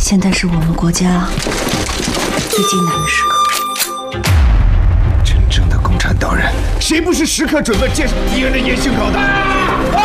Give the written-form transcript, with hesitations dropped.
现在是我们国家最艰难的时刻。 真正的共产党人，谁不是时刻准备接受敌人的野心导弹？